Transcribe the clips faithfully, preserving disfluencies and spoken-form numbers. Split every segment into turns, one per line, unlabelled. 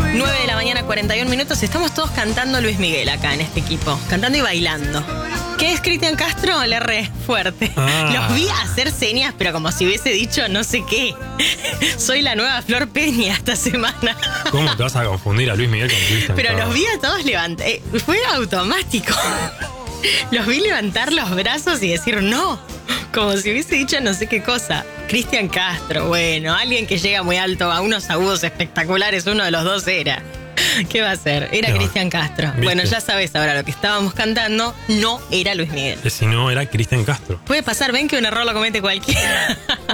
nueve de la mañana, cuarenta y un minutos. Estamos todos cantando Luis Miguel acá en este equipo. Cantando y bailando. ¿Qué es Cristian Castro? Le re fuerte.
Ah.
Los vi hacer señas, pero como si hubiese dicho no sé qué. Soy la nueva Flor Peña esta semana.
¿Cómo te vas a confundir a Luis Miguel con Cristian?
Pero
Castro?
los vi a todos levantar. Eh, fue automático. Los vi levantar los brazos y decir no. Como si hubiese dicho no sé qué cosa. Cristian Castro, bueno, alguien que llega muy alto a unos agudos espectaculares, uno de los dos era. ¿Qué va a ser? Era
No.
Cristian Castro.
¿Viste?
Bueno, ya sabes ahora lo que estábamos cantando, no era Luis Miguel.
Que si no, era Cristian Castro.
Puede pasar, ven que un error lo comete cualquiera.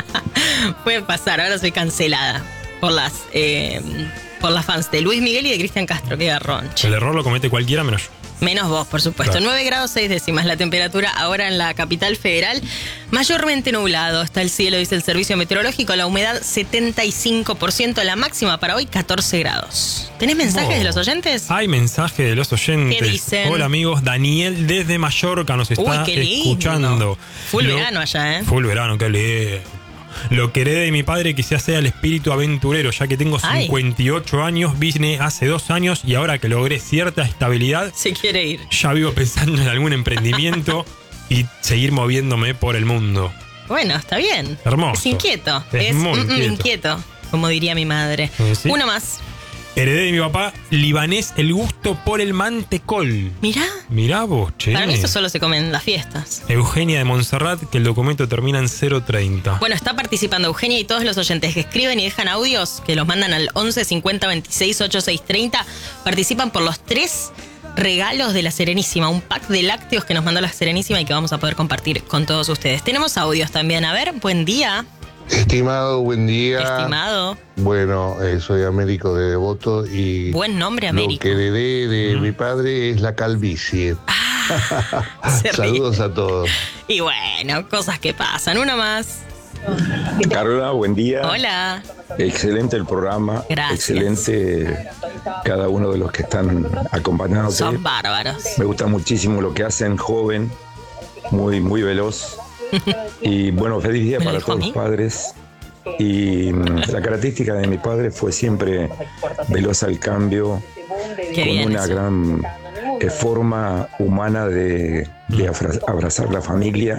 Puede pasar, ahora soy cancelada por las eh, por las fans de Luis Miguel y de Cristian Castro, qué garrón.
El error lo comete cualquiera menos yo.
Menos vos, por supuesto.
Claro.
nueve grados seis décimas la temperatura ahora en la capital federal. Mayormente nublado está el cielo, dice el servicio meteorológico. La humedad setenta y cinco por ciento. La máxima para hoy catorce grados. ¿Tenés mensajes
Oh.
de los oyentes?
Hay mensaje de los oyentes.
¿Qué dicen?
Hola amigos, Daniel desde Mallorca nos está
Uy, qué lindo.
escuchando.
Full
Lo-
verano allá, ¿eh?
Full verano, qué lindo. Lo que heredé de mi padre quizás sea el espíritu aventurero, ya que tengo
Ay.
cincuenta y ocho años, vine hace dos años y ahora que logré cierta estabilidad,
Se quiere ir.
ya vivo pensando en algún emprendimiento y seguir moviéndome por el mundo.
Bueno, está bien.
Hermoso.
Es inquieto.
Es
Es,
muy
mm, mm,
inquieto.
inquieto, como diría mi madre.
Eh, sí.
Uno más.
Heredé de mi papá libanés el gusto por el mantecol.
Mirá.
Mirá vos, che.
Para mí eso solo se come en las fiestas.
Eugenia de Montserrat, que el documento termina en cero treinta.
Bueno, está participando Eugenia y todos los oyentes que escriben y dejan audios, que los mandan al once cincuenta veintiséis ochenta y seis treinta, participan por los tres regalos de la Serenísima, un pack de lácteos que nos mandó la Serenísima y que vamos a poder compartir con todos ustedes. Tenemos audios también. A ver, buen día,
Estimado, buen día.
estimado.
Bueno, eh, soy Américo de Devoto y
Buen nombre,
lo
Américo.
que heredé de mi padre es la calvicie.
Se ríe.
Saludos a todos.
Y bueno, cosas que pasan. Una más.
Carola, buen día.
Hola.
Excelente el programa.
Gracias.
Excelente cada uno de los que están acompañándote.
Son bárbaros.
Me gusta muchísimo lo que hacen, joven, muy, muy veloz. Y bueno, feliz día
¿Me lo
para
dijo a
todos
mí?
los padres. Y mm, la característica de mi padre fue siempre veloz al cambio,
Qué
con
bien
una
eso.
gran eh, forma humana de, de afra- abrazar la familia,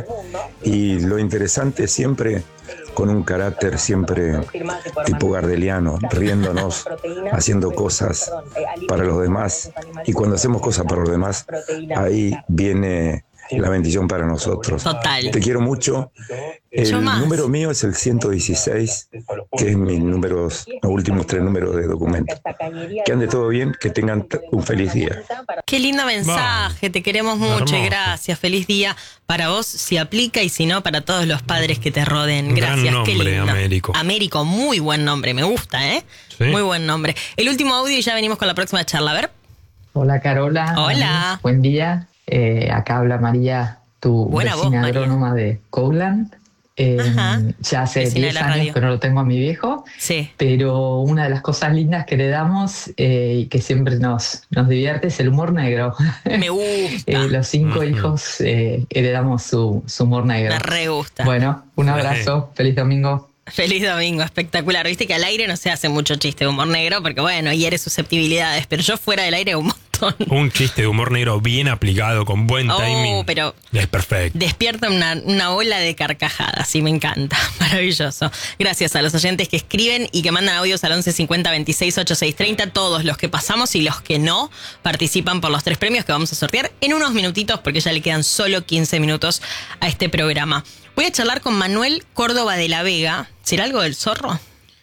y lo interesante siempre con un carácter siempre tipo gardeliano, riéndonos, haciendo cosas para los demás, y cuando hacemos cosas para los demás, ahí viene la bendición para nosotros.
Total.
Te quiero mucho. El
Yo más.
número mío es el ciento dieciséis, que es mis números, los últimos tres números de documento. Que ande todo bien, que tengan t- un feliz día.
Qué lindo mensaje, te queremos mucho,
Hermoso.
gracias, feliz día para vos si aplica y si no para todos los padres que te rodeen,
Gran
gracias, qué
nombre,
lindo.
Américo.
Américo, muy buen nombre, me gusta, ¿eh?
Sí.
Muy buen nombre. El último audio y ya venimos con la próxima charla, a ver.
Hola Carola.
Hola.
Buen día. Eh, acá habla María, tu
Buena voz,
vecina
María.
agrónoma de Cowland. Eh,
Ajá.
ya hace
Vecina de
diez
la
años
radio.
que no lo tengo a mi viejo,
Sí.
pero una de las cosas lindas que le damos eh, y que siempre nos, nos divierte es el humor negro.
Me gusta,
Eh, los cinco
Ujú.
hijos eh, heredamos su, su humor negro.
me re gusta.
Bueno, un abrazo, feliz domingo.
Feliz domingo, espectacular. Viste que al aire no se hace mucho chiste de humor negro porque, bueno, hiere susceptibilidades, pero yo fuera del aire un montón.
Un chiste de humor negro bien aplicado, con buen
Oh,
timing.
pero
Es perfecto.
despierta una, una ola de carcajadas y me encanta. Maravilloso. Gracias a los oyentes que escriben y que mandan audios al once cincuenta veintiséis ochenta y seis treinta. Todos los que pasamos y los que no participan por los tres premios que vamos a sortear en unos minutitos porque ya le quedan solo quince minutos a este programa. Voy a charlar con Manuel Córdoba de la Vega. ¿Será algo del zorro?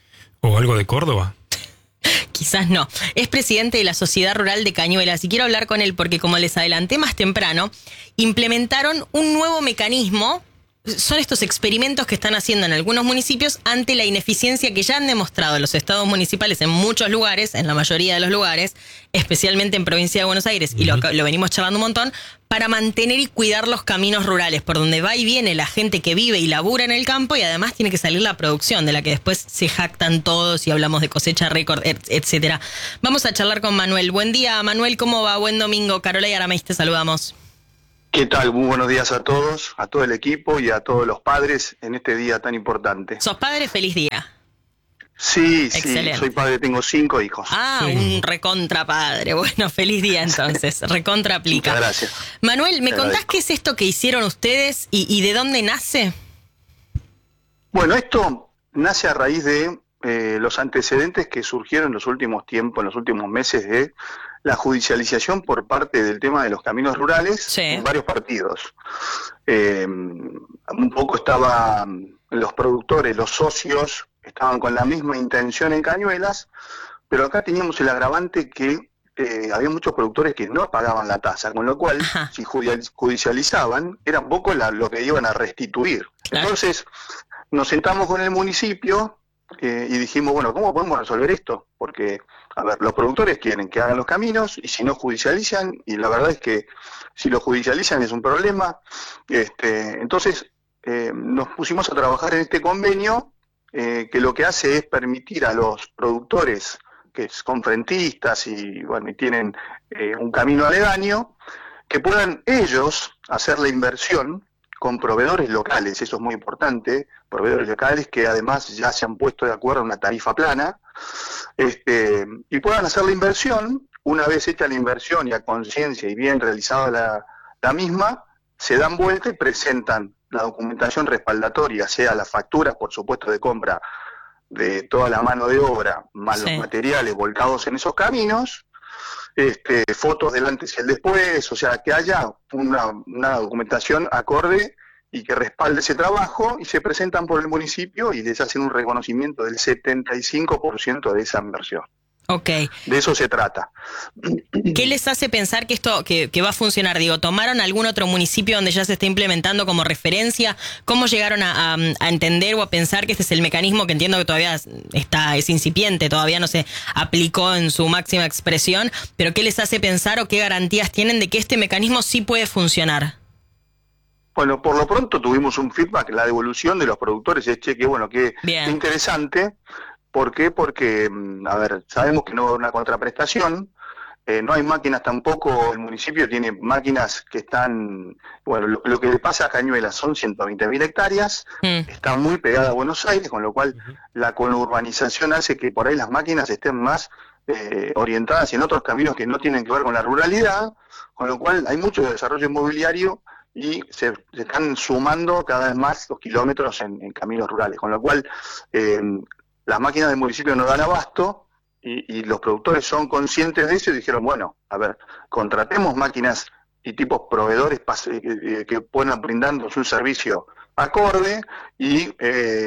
¿O algo de Córdoba?
Quizás no. Es presidente de la Sociedad Rural de Cañuelas y quiero hablar con él porque, como les adelanté más temprano, implementaron un nuevo mecanismo. Son estos experimentos que están haciendo en algunos municipios ante la ineficiencia que ya han demostrado los estados municipales en muchos lugares, en la mayoría de los lugares, especialmente en Provincia de Buenos Aires, y lo, lo venimos charlando un montón, para mantener y cuidar los caminos rurales, por donde va y viene la gente que vive y labura en el campo, y además tiene que salir la producción, de la que después se jactan todos y hablamos de cosecha récord, et- etcétera. Vamos a charlar con Manuel. Buen día, Manuel, ¿cómo va? Buen domingo. Carola y Arameis, te saludamos.
¿Qué tal? Muy buenos días a todos, a todo el equipo y a todos los padres en este día tan importante.
¿Sos padre? Feliz día.
Sí, sí,
Excelente.
soy padre, tengo cinco hijos.
Ah,
Sí.
un recontra padre. Bueno, feliz día entonces. Recontra aplica.
Muchas gracias.
Manuel, ¿me
Te
contás
agradezco.
qué es esto que hicieron ustedes y, y de dónde nace?
Bueno, esto nace a raíz de eh, los antecedentes que surgieron en los últimos tiempos, en los últimos meses, de la judicialización por parte del tema de los caminos rurales
Sí.
en varios partidos. Eh, un poco estaban los productores, los socios, estaban con la misma intención en Cañuelas, pero acá teníamos el agravante que eh, había muchos productores que no pagaban la tasa, con lo cual,
Ajá.
si judi- judicializaban, era un poco la- lo que iban a restituir.
Claro.
Entonces, nos sentamos con el municipio eh, y dijimos, bueno, ¿cómo podemos resolver esto? Porque, a ver, los productores quieren que hagan los caminos y si no judicializan, y la verdad es que si lo judicializan es un problema. Este, entonces, eh, nos pusimos a trabajar en este convenio eh, que lo que hace es permitir a los productores que son frentistas y, bueno, y tienen eh, un camino aledaño, que puedan ellos hacer la inversión con proveedores locales, eso es muy importante, proveedores locales que además ya se han puesto de acuerdo en una tarifa plana, este, y puedan hacer la inversión. Una vez hecha la inversión y a conciencia y bien realizada la, la misma, se dan vuelta y presentan la documentación respaldatoria, sea las facturas, por supuesto, de compra de toda la mano de obra, más
Sí.
los materiales volcados en esos caminos, este, fotos del antes y el después, o sea, que haya una, una documentación acorde y que respalde ese trabajo, y se presentan por el municipio y les hacen un reconocimiento del setenta y cinco por ciento de esa inversión.
Ok.
De eso se trata.
¿Qué les hace pensar que esto que, que va a funcionar? Digo, ¿tomaron algún otro municipio donde ya se está implementando como referencia? ¿Cómo llegaron a, a, a entender o a pensar que este es el mecanismo que entiendo que todavía está es incipiente, todavía no se aplicó en su máxima expresión? Pero ¿qué les hace pensar o qué garantías tienen de que este mecanismo sí puede funcionar?
Bueno, por lo pronto tuvimos un feedback, la devolución de los productores es, che, que bueno, qué
Bien.
qué interesante. ¿Por qué? Porque, mm, a ver, sabemos que no va a haber una contraprestación, eh, no hay máquinas tampoco, el municipio tiene máquinas que están, bueno, lo, lo que le pasa a Cañuelas son ciento veinte mil hectáreas,
Mm.
está muy pegada a Buenos Aires, con lo cual la conurbanización hace que por ahí las máquinas estén más eh, orientadas en otros caminos que no tienen que ver con la ruralidad, con lo cual hay mucho desarrollo inmobiliario y se, se están sumando cada vez más los kilómetros en, en caminos rurales, con lo cual eh, las máquinas del municipio no dan abasto y, y los productores son conscientes de eso y dijeron, bueno, a ver, contratemos máquinas y tipos proveedores pas- eh, que puedan brindarnos un servicio acorde y,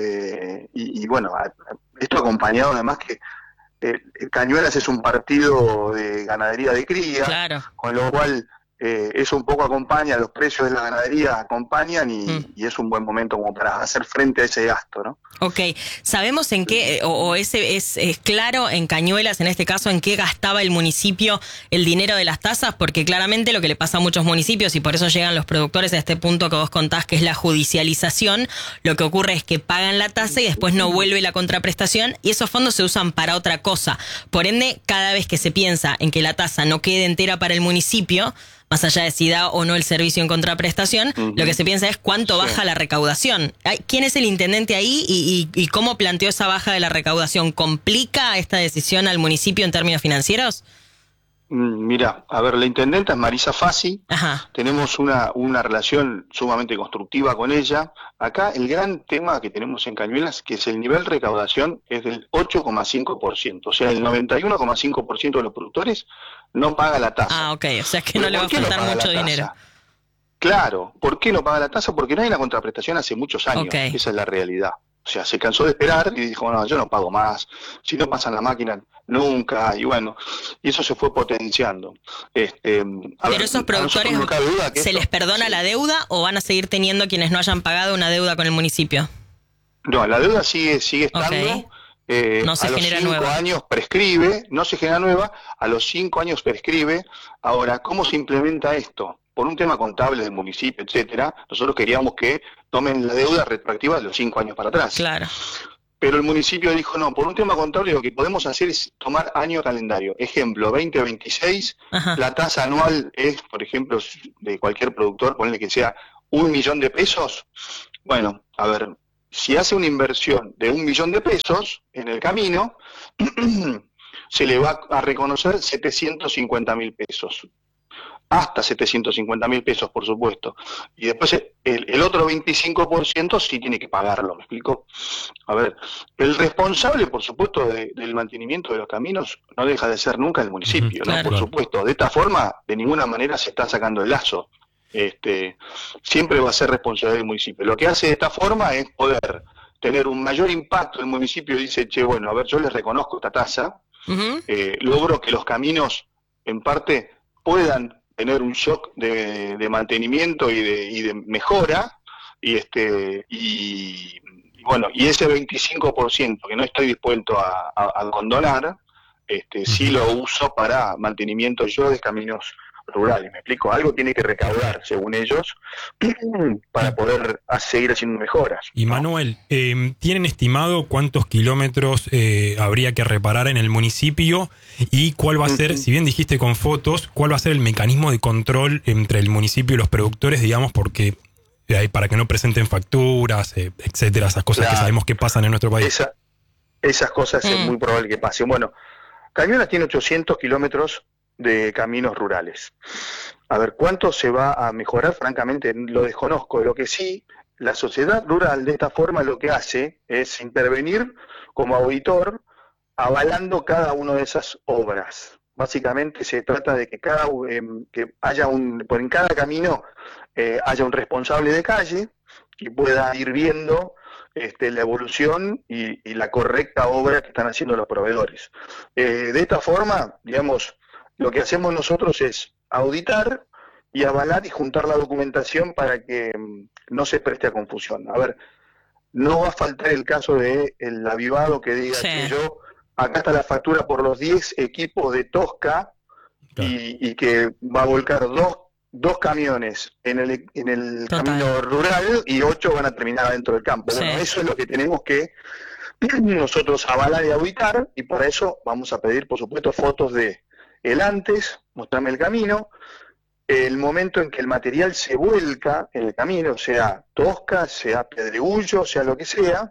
eh, y, y bueno, a- esto acompañado además que eh, Cañuelas es un partido de ganadería de cría,
Claro.
con lo cual eh, eso un poco acompaña, los precios de la ganadería acompañan y,
Mm.
y es un buen momento como para hacer frente a ese gasto, ¿no?
Ok, ¿sabemos en qué, o, o ese es, es claro en Cañuelas, en este caso, en qué gastaba el municipio el dinero de las tasas? Porque claramente lo que le pasa a muchos municipios, y por eso llegan los productores a este punto que vos contás, que es la judicialización, lo que ocurre es que pagan la tasa y después no vuelve la contraprestación y esos fondos se usan para otra cosa. Por ende, cada vez que se piensa en que la tasa no quede entera para el municipio, más allá de si da o no el servicio en contraprestación,
Ujú.
lo que se piensa es cuánto
Sí.
baja la recaudación. Ay, ¿quién es el intendente ahí y, y- y cómo planteó esa baja de la recaudación? ¿Complica esta decisión al municipio en términos financieros?
Mm, Mira, a ver, la intendenta es Marisa Fassi,
Ajá,
tenemos una, una relación sumamente constructiva con ella. Acá el gran tema que tenemos en Cañuelas, que es el nivel de recaudación, es del ocho coma cinco por ciento, o sea, el noventa y uno coma cinco por ciento de los productores no paga la tasa.
ah, ok, o sea que no
¿Pero
le va a
por qué
faltar
paga
mucho
la tasa?
dinero.
Claro, ¿por qué no paga la tasa? Porque no hay una contraprestación hace muchos años,
Ok.
esa es la realidad. O sea, se cansó de esperar y dijo, no, yo no pago más, si no pasan la máquina, nunca, y bueno, y eso se fue potenciando. Este, a
Pero
ver,
esos
a
productores,
nosotros no cabe duda que
¿se
esto-
les perdona
sí.
la deuda o van a seguir teniendo quienes no hayan pagado una deuda con el municipio?
No, la deuda sigue, sigue estando.
Ok.
eh,
No se
a los
genera
cinco
nueva.
años prescribe, no se genera nueva, a los cinco años prescribe. Ahora, ¿cómo se implementa esto? Por un tema contable del municipio, etcétera, nosotros queríamos que tomen la deuda retroactiva de los cinco años para atrás.
Claro.
Pero el municipio dijo, no, por un tema contable lo que podemos hacer es tomar año calendario. Ejemplo, veinte veintiséis,
Ajá.
la tasa anual es, por ejemplo, de cualquier productor, ponle que sea un millón de pesos. Bueno, a ver, si hace una inversión de un millón de pesos en el camino, se le va a reconocer setecientos cincuenta mil pesos. Hasta setecientos cincuenta mil pesos, por supuesto. Y después el, el otro veinticinco por ciento sí tiene que pagarlo, ¿me explico? A ver, el responsable, por supuesto, de, del mantenimiento de los caminos no deja de ser nunca el municipio,
Claro.
¿no? Por supuesto. De esta forma, de ninguna manera se está sacando el lazo. Este, siempre va a ser responsabilidad del municipio. Lo que hace de esta forma es poder tener un mayor impacto. El municipio dice, che, bueno, a ver, yo les reconozco esta tasa,
Uh-huh.
eh, logro que los caminos, en parte, puedan tener un shock de, de mantenimiento y de, y de mejora, y este y, y bueno, y ese veinticinco por ciento que no estoy dispuesto a, a, a condonar, este sí lo uso para mantenimiento yo de caminos rurales. ¿Me explico? Algo tiene que recaudar, según ellos, para poder a seguir haciendo mejoras.
Y Manuel, eh, ¿tienen estimado cuántos kilómetros eh, habría que reparar en el municipio? ¿Y cuál va a ser, si bien dijiste con fotos, cuál va a ser el mecanismo de control entre el municipio y los productores, digamos, porque eh, para que no presenten facturas, eh, etcétera, esas cosas
Claro.
que sabemos que pasan en nuestro país?
Esa, esas cosas
Mm.
es muy probable que pasen. Bueno, Cañuelas tiene ochocientos kilómetros de caminos rurales. A ver, ¿cuánto se va a mejorar? Francamente, lo desconozco. Lo que sí, la sociedad rural de esta forma lo que hace es intervenir como auditor, avalando cada una de esas obras. Básicamente se trata de que cada eh, que haya un, por en cada camino eh, haya un responsable de calle que pueda ir viendo este, la evolución y, y la correcta obra que están haciendo los proveedores. Eh, de esta forma, digamos, lo que hacemos nosotros es auditar y avalar y juntar la documentación para que mm, no se preste a confusión. A ver, no va a faltar el caso de el avivado que diga
Sí.
que yo, acá está la factura por los diez equipos de Tosca,
Claro.
y, y que va a volcar dos, dos camiones en el, en el
Total.
camino rural y ocho van a terminar dentro del campo.
Sí.
Bueno, eso es lo que tenemos que nosotros avalar y auditar, y para eso vamos a pedir, por supuesto, fotos de el antes, mostrarme el camino, el momento en que el material se vuelca en el camino, sea tosca, sea pedregullo, sea lo que sea,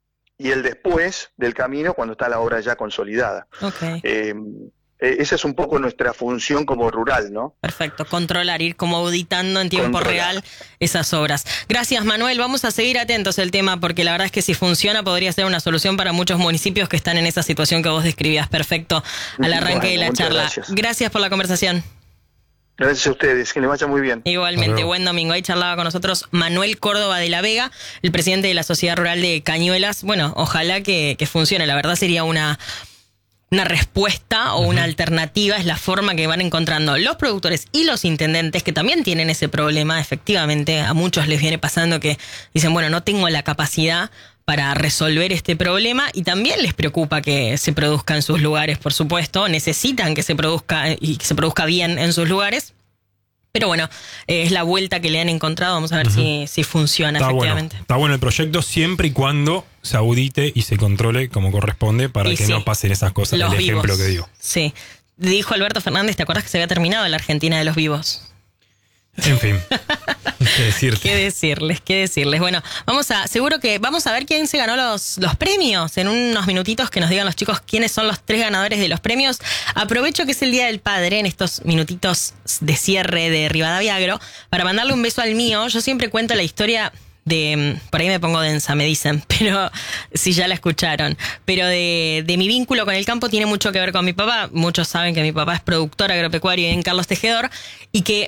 y el después del camino cuando está la obra ya consolidada.
Ok,
Eh, eh, esa es un poco nuestra función como rural, ¿no?
perfecto. Controlar, ir como auditando en tiempo
Controlar.
real esas obras. Gracias, Manuel. Vamos a seguir atentos al tema porque la verdad es que si funciona podría ser una solución para muchos municipios que están en esa situación que vos describías. Perfecto. Al arranque
Bueno,
de la
muchas
charla.
gracias.
Gracias por la conversación.
Gracias a ustedes, que les vaya muy bien.
Igualmente,
Hasta luego.
buen domingo. Ahí charlaba con nosotros Manuel Córdoba de la Vega, el presidente de la Sociedad Rural de Cañuelas. Bueno, ojalá que, que funcione. La verdad sería una, una respuesta o una alternativa. Es la forma que van encontrando los productores y los intendentes, que también tienen ese problema. Efectivamente, a muchos les viene pasando que dicen, bueno, no tengo la capacidad para resolver este problema, y también les preocupa que se produzca en sus lugares, por supuesto. Necesitan que se produzca y que se produzca bien en sus lugares. Pero bueno, eh, es la vuelta que le han encontrado. Vamos a ver
Ujú.
si, si funciona
Está bueno,
efectivamente.
está bueno el proyecto siempre y cuando se audite y se controle como corresponde para
Y
que
sí,
no pasen esas cosas.
Los
El
vivos.
ejemplo que dio.
Sí. Dijo Alberto Fernández, ¿te acuerdas que se había terminado la Argentina de los vivos?
En fin, qué decirte.
¿Qué decirles? ¿Qué decirles? Bueno, vamos a, seguro que vamos a ver quién se ganó los, los premios. En unos minutitos que nos digan los chicos quiénes son los tres ganadores de los premios. Aprovecho que es el Día del Padre en estos minutitos de cierre de Rivadavia Agro para mandarle un beso al mío. Yo siempre cuento la historia de, por ahí me pongo densa, me dicen, pero si ya la escucharon, pero de, de mi vínculo con el campo tiene mucho que ver con mi papá. Muchos saben que mi papá es productor agropecuario en Carlos Tejedor y que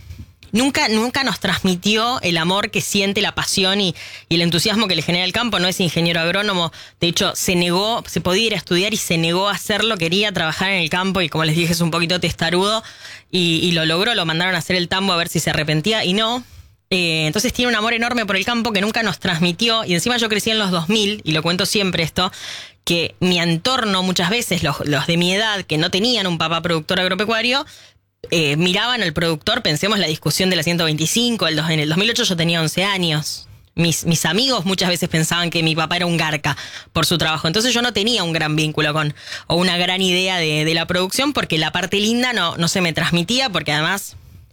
Nunca, nunca nos transmitió el amor que siente, la pasión y, y el entusiasmo que le genera el campo. No es ingeniero agrónomo. De hecho, se negó, se podía ir a estudiar y se negó a hacerlo. Quería trabajar en el campo y, como les dije, es un poquito testarudo. Y, y lo logró, lo mandaron a hacer el tambo a ver si se arrepentía y no. Eh, entonces tiene un amor enorme por el campo que nunca nos transmitió. Y encima yo crecí en los dos mil, y lo cuento siempre esto, que mi entorno muchas veces, los, los de mi edad, que no tenían un papá productor agropecuario, Eh, miraban al productor. Pensemos la discusión de la ciento veinticinco, el dos, en el dos mil ocho yo tenía once años. Mis, mis amigos muchas veces pensaban que mi papá era un garca por su trabajo. Entonces yo no tenía un gran vínculo con, o una gran idea de, de la producción, porque la parte linda no, no se me transmitía, porque además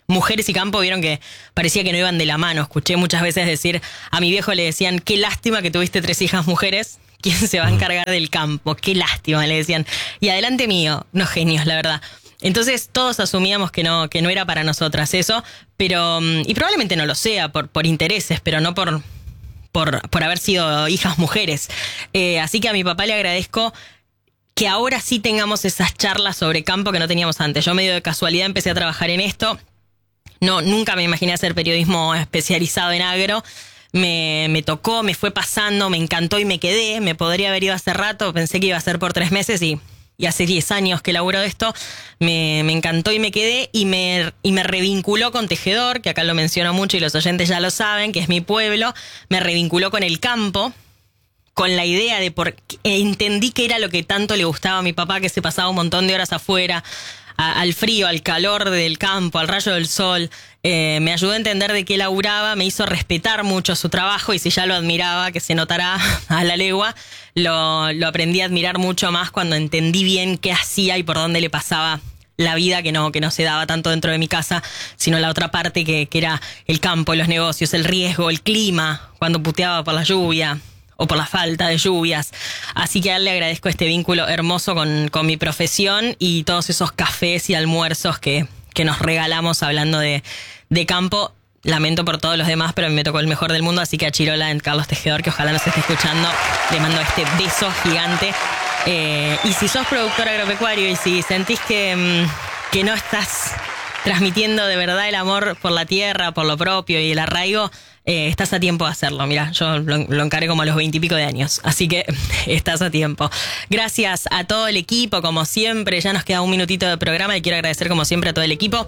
mujeres y campo, vieron que parecía que no iban de la mano. Escuché muchas veces decir, a mi viejo le decían, qué lástima que tuviste tres hijas mujeres, ¿quién se va a encargar del campo? Qué lástima, le decían. Y adelante mío, unos genios, la verdad. Entonces todos asumíamos que no, que no era para nosotras eso, pero y probablemente no lo sea por, por intereses, pero no por, por, por haber sido hijas mujeres. Eh, así que a mi papá le agradezco que ahora sí tengamos esas charlas sobre campo que no teníamos antes. Yo medio de casualidad empecé a trabajar en esto. No, nunca me imaginé hacer periodismo especializado en agro. Me, me tocó, me fue pasando, me encantó y me quedé. Me podría haber ido hace rato, pensé que iba a ser por tres meses y, y hace diez años que laburo de esto. Me, me encantó y me quedé y me, y me revinculó con Tejedor, que acá lo menciono mucho y los oyentes ya lo saben, que es mi pueblo. Me revinculó con el campo, con la idea de por entendí que era lo que tanto le gustaba a mi papá, que se pasaba un montón de horas afuera, a, al frío, al calor del campo, al rayo del sol. Eh, me ayudó a entender de qué laburaba, me hizo respetar mucho su trabajo y si ya lo admiraba, que se notará a la legua, lo, lo aprendí a admirar mucho más cuando entendí bien qué hacía y por dónde le pasaba la vida, que no, que no se daba tanto dentro de mi casa, sino la otra parte que, que era el campo, los negocios, el riesgo, el clima, cuando puteaba por la lluvia o por la falta de lluvias. Así que a él le agradezco este vínculo hermoso con, con mi profesión y todos esos cafés y almuerzos que, que nos regalamos hablando de, de campo. Lamento por todos los demás, pero me tocó el mejor del mundo, así que a Chirola, en Carlos Tejedor, que ojalá nos esté escuchando, le mando este beso gigante. Eh, y si sos productor agropecuario y si sentís que, que no estás transmitiendo de verdad el amor por la tierra, por lo propio y el arraigo, Eh, estás a tiempo de hacerlo. Mirá, yo lo, lo encaré como a los veintipico de años, así que estás a tiempo. Gracias a todo el equipo, como siempre. Ya nos queda un minutito de programa y quiero agradecer como siempre a todo el equipo,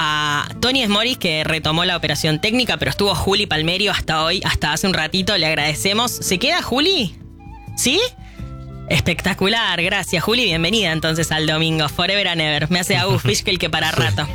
a Tony Esmoris, que retomó la operación técnica, pero estuvo Juli Palmerio hasta hoy, hasta hace un ratito. Le agradecemos. ¿Se queda Juli? ¿Sí? Espectacular, gracias Juli, bienvenida entonces al domingo, forever and ever. Me hace Agus Fischkel que para rato.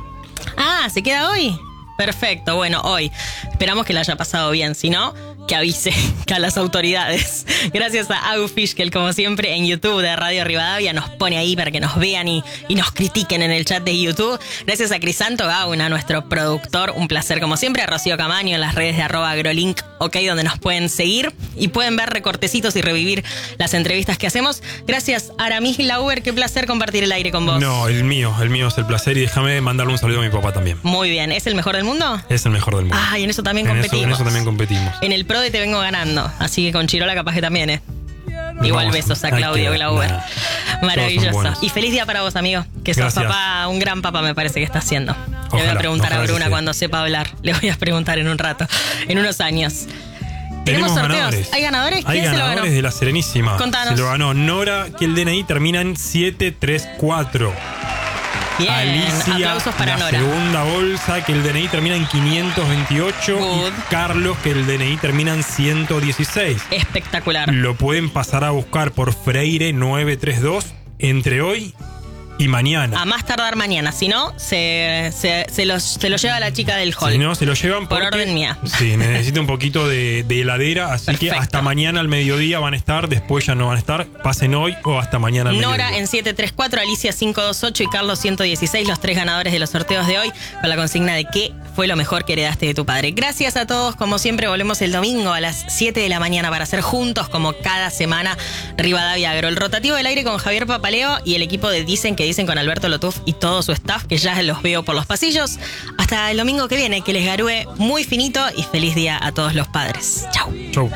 Ah, ¿se queda hoy? Perfecto, bueno, hoy esperamos que la haya pasado bien, si no, que avise que a las autoridades. Gracias a Agus Fischkel, como siempre, en YouTube de Radio Rivadavia, nos pone ahí para que nos vean y, y nos critiquen en el chat de YouTube. Gracias a Crisanto Gauna, nuestro productor, un placer como siempre, a Rocío Camaño en las redes de arroba agrolink, ok, donde nos pueden seguir y pueden ver recortecitos y revivir las entrevistas que hacemos. Gracias, Aramis Lauber, qué placer compartir el aire con vos.
No, el mío, el mío es el placer y déjame mandarle un saludo a mi papá también.
Muy bien, ¿es el mejor del mundo?
Es el mejor del mundo.
Ah, y en eso también
en
competimos.
Eso, en eso también competimos.
En el PRODE te vengo ganando, así que con Chirola capaz que también, ¿eh? Igual
Vamos,
besos a Claudio Glauber.
Nah,
maravilloso. Y feliz día para vos, amigo. Que sos
Gracias.
papá, un gran papá me parece que está haciendo.
Ojalá,
Le voy a preguntar a
ojalá
Bruna
sí.
cuando sepa hablar. Le voy a preguntar en un rato, en unos años. Tenemos,
Tenemos
sorteos.
ganadores.
¿Hay ganadores?
Hay
¿Quién se lo
ganadores
ganó?
de la Serenísima.
Contanos.
Se lo ganó Nora, que el D N I termina en siete tres cuatro.
Bien,
Alicia,
aplausos para
la
Nora.
segunda bolsa, que el D N I termina en quinientos veintiocho.
Good.
Y Carlos, que el D N I termina en ciento dieciséis.
Espectacular.
Lo pueden pasar a buscar por Freire nueve tres dos entre hoy y mañana.
A más tardar mañana. Si no, se, se, se, los, se lo lleva la chica del hall.
Si no, se lo llevan
Por
porque-
orden mía.
Sí, necesita un poquito de, de heladera, así
Perfecto.
que hasta mañana al mediodía van a estar, después ya no van a estar. Pasen hoy o hasta mañana al
Nora
mediodía.
en siete tres cuatro, Alicia cinco dos ocho y Carlos ciento dieciséis, los tres ganadores de los sorteos de hoy, con la consigna de qué fue lo mejor que heredaste de tu padre. Gracias a todos, como siempre, volvemos el domingo a las siete de la mañana para hacer juntos, como cada semana, Rivadavia Agro. El rotativo del aire con Javier Papaleo y el equipo de Dicen que Dicen con Alberto Lotuf y todo su staff, que ya los veo por los pasillos. Hasta el domingo que viene, que les garúe muy finito y feliz día a todos los padres. Chau.
Chau.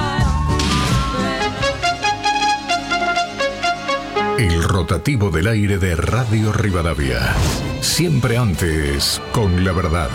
El rotativo del aire de Radio Rivadavia. Siempre antes con la verdad.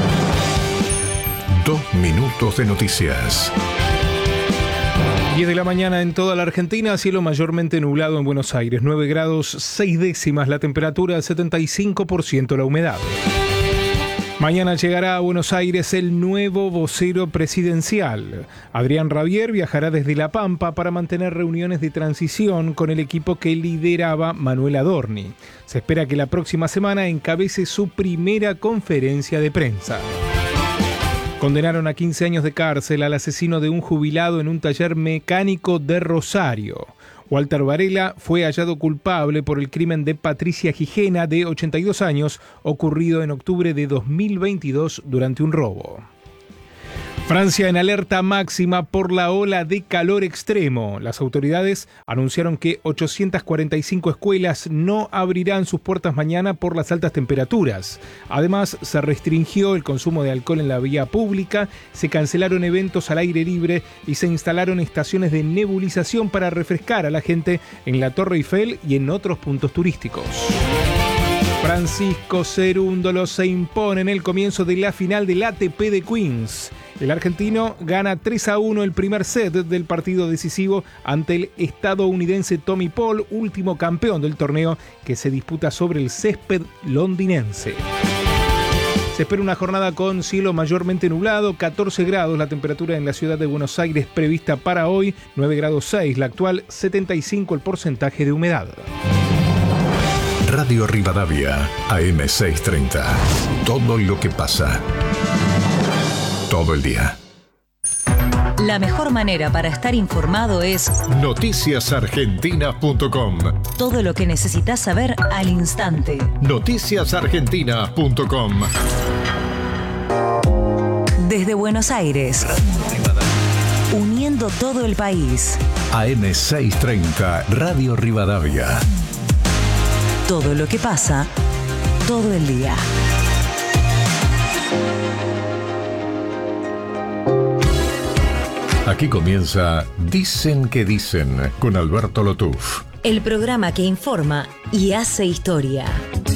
Dos minutos de noticias.
diez de la mañana en toda la Argentina, cielo mayormente nublado en Buenos Aires, nueve grados seis décimas la temperatura, setenta y cinco por ciento la humedad. Mañana llegará a Buenos Aires el nuevo vocero presidencial. Adrián Rabier viajará desde La Pampa para mantener reuniones de transición con el equipo que lideraba Manuel Adorni. Se espera que la próxima semana encabece su primera conferencia de prensa. Condenaron a quince años de cárcel al asesino de un jubilado en un taller mecánico de Rosario. Walter Varela fue hallado culpable por el crimen de Patricia Gijena, de ochenta y dos años, ocurrido en octubre de dos mil veintidós durante un robo. Francia en alerta máxima por la ola de calor extremo. Las autoridades anunciaron que ochocientas cuarenta y cinco escuelas no abrirán sus puertas mañana por las altas temperaturas. Además, se restringió el consumo de alcohol en la vía pública, se cancelaron eventos al aire libre y se instalaron estaciones de nebulización para refrescar a la gente en la Torre Eiffel y en otros puntos turísticos. Francisco Cerúndolo se impone en el comienzo de la final del A T P de Queens. El argentino gana tres a uno el primer set del partido decisivo ante el estadounidense Tommy Paul, último campeón del torneo que se disputa sobre el césped londinense. Se espera una jornada con cielo mayormente nublado, catorce grados la temperatura en la ciudad de Buenos Aires prevista para hoy, nueve grados seis la actual, setenta y cinco el porcentaje de humedad.
Radio Rivadavia, A M seiscientos treinta. Todo lo que pasa. Todo el día.
La mejor manera para estar informado es
noticias argentinas punto com.
Todo lo que necesitas saber al instante.
noticias argentinas punto com.
Desde Buenos Aires, uniendo todo el país.
A M seiscientos treinta, Radio Rivadavia.
Todo lo que pasa, todo el día.
Aquí comienza Dicen que Dicen con Alberto Lotuf.
El programa que informa y hace historia.